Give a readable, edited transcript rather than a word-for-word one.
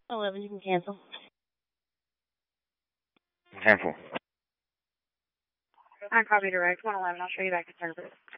11, you can cancel. Cancel. I copy direct 111. I'll show you back to service.